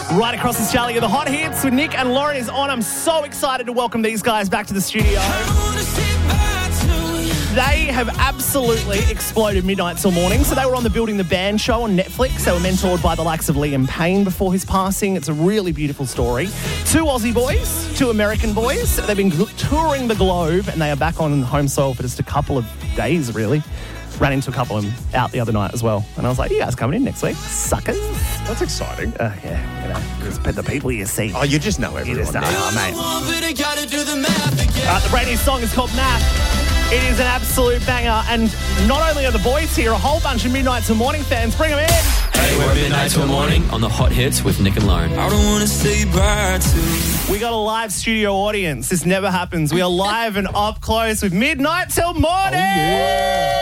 Right across Australia, the hot hits with Nick and Lauren is on. I'm so excited to welcome these guys back to the studio. They have absolutely exploded midnight till morning. So they were on the Building the Band show on Netflix. They were mentored by the likes of Liam Payne before his passing. It's a really beautiful story. Two Aussie boys, two American boys. They've been touring the globe and they are back on home soil for just a couple of days, really. Ran into a couple of them out the other night as well. And I was like, you guys coming in next week? Suckers. That's exciting. Yeah, you know, it's the people you see. Oh, you just know everyone. You just know, mate. The brand new song is called Math. It is an absolute banger. And not only are the boys here, a whole bunch of Midnight Till Morning fans. Bring them in. Hey, we're Midnight Till Morning on the Hot Hits with Nick and Lauren. I don't want to say bye to. We got a live studio audience. This never happens. We are live and up close with Midnight Till Morning. Oh, yeah.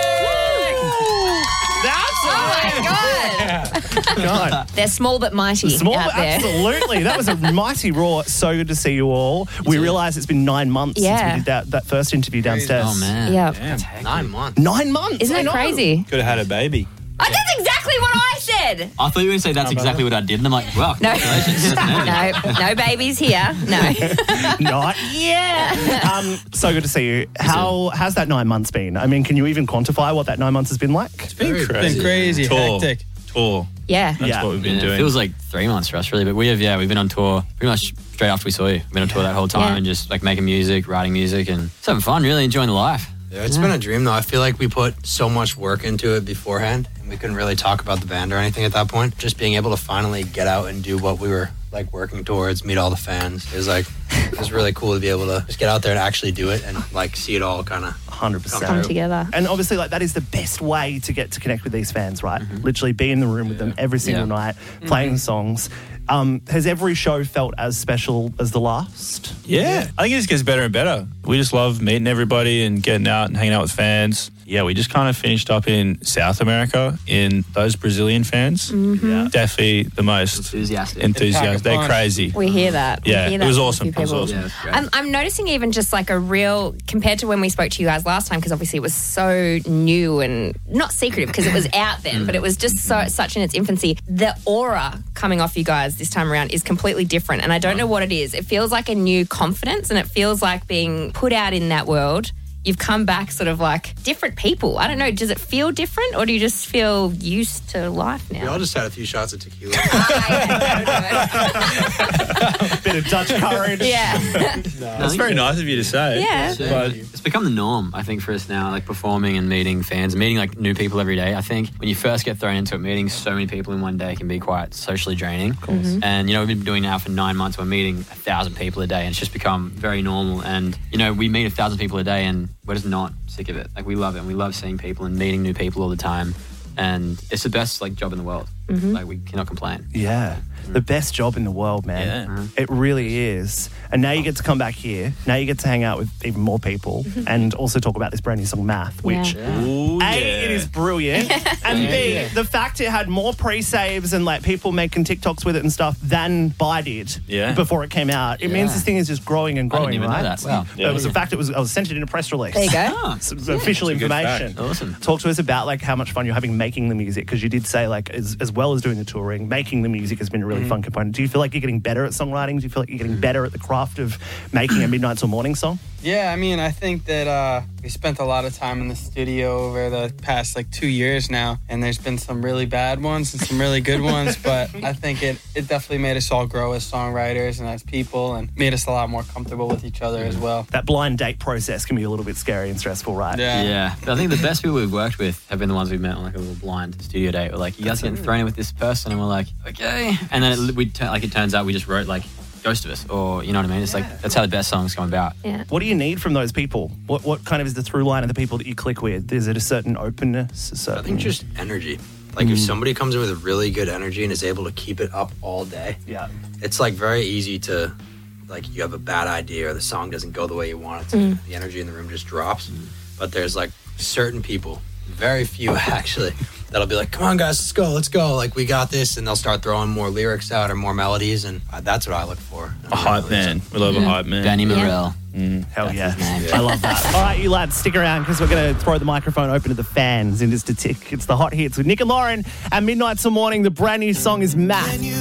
God. They're small but mighty Small, out there. absolutely. That was a mighty roar. So good to see you all. We realised it's been 9 months since we did that first interview downstairs. Oh, man. Yeah. Damn. 9 months. 9 months. Isn't I that know. crazy? Could have had a baby. Oh, that's exactly what I said. I thought you were going to say that's exactly what I did. And I'm like, wow, No, congratulations. no babies here. No. Not yet. So good to see you. How's that 9 months been? I mean, can you even quantify what that 9 months has been like? It's been crazy. Hectic. Tour. Yeah. That's what we've been doing. It feels like 3 months for us, really. But we've been on tour pretty much straight after we saw you. We've been on tour that whole time and just like making music, writing music, and just having fun, really enjoying the life. Yeah, it's been a dream, though. I feel like we put so much work into it beforehand, and we couldn't really talk about the band or anything at that point. Just being able to finally get out and do what we were like working towards, meet all the fans, it was really cool to be able to just get out there and actually do it and like see it all kind of 100%. Come together. And obviously, like, that is the best way to get to connect with these fans, right? Literally be in the room with them every single night, playing songs. Has every show felt as special as the last? Yeah. I think it just gets better and better. We just love meeting everybody and getting out and hanging out with fans. Yeah, we just kind of finished up in South America in those Brazilian fans. Yeah. Definitely the most Enthusiastic. They're crazy. We hear that. Yeah, we hear it that was from a awesome. few It was people. awesome. Yeah, it's great. I'm noticing even just like a real, compared to when we spoke to you guys last time, because obviously it was so new and not secretive because it was out then, but it was just such in its infancy. The aura coming off you guys this time around is completely different, and I don't know what it is. It feels like a new confidence, and it feels like being put out in that world. You've come back sort of like different people. I don't know, does it feel different or do you just feel used to life now? We all just had a few shots of tequila. Bit of Dutch courage. Yeah. That's very nice of you to say. Yeah. But It's become the norm, I think, for us now, like performing and meeting fans, meeting like new people every day. I think when you first get thrown into it, meeting so many people in one day can be quite socially draining. Of course. And, you know, we've been doing now for 9 months, we're meeting 1,000 people a day and it's just become very normal. And, you know, we meet 1,000 people a day and we're just not sick of it. Like, we love it and we love seeing people and meeting new people all the time. And it's the best, like, job in the world. Like, we cannot complain. Yeah. The best job in the world, man. It really is. And now you get to come back here. Now you get to hang out with even more people and also talk about this brand new song, Math, which, A, it is brilliant, and B, the fact it had more pre-saves and like people making TikToks with it and stuff than Bye did before it came out. It means this thing is just growing and growing, I didn't even right? know that. Wow. It was the fact I was sent it in a press release. There you go. It's official information. Awesome. Talk to us about like how much fun you're having making the music, because you did say like as well as doing the touring, making the music has been a really fun component. Do you feel like you're getting better at songwriting? Do you feel like you're getting better at the craft of making a Midnight Till Morning song? Yeah, I mean, I think that we spent a lot of time in the studio over the past, 2 years now, and there's been some really bad ones and some really good ones, but I think it definitely made us all grow as songwriters and as people and made us a lot more comfortable with each other as well. That blind date process can be a little bit scary and stressful, right? Yeah. But I think the best people we've worked with have been the ones we've met on like a little blind studio date. We're like, you guys are getting thrown in with this person, and we're like, okay. And then it turns out we just wrote like Ghost of Us, or you know what I mean? It's like, that's how the best songs come about. Yeah. What do you need from those people? What kind of is the through line of the people that you click with? Is it a certain openness? I think just energy. Like if somebody comes in with a really good energy and is able to keep it up all day, it's like very easy to, like, you have a bad idea or the song doesn't go the way you want it to. The energy in the room just drops. But there's like certain people, very few actually, that'll be like, come on guys, let's go. Like, we got this. And they'll start throwing more lyrics out or more melodies. And that's what I look for. a hype man. We love a hype man. Benny Morell. Hell yeah. I love that. All right, you lads, stick around because we're going to throw the microphone open to the fans in just a tick. It's the hot hits with Nick and Lauren at Midnight Till Morning. The brand new song is Math.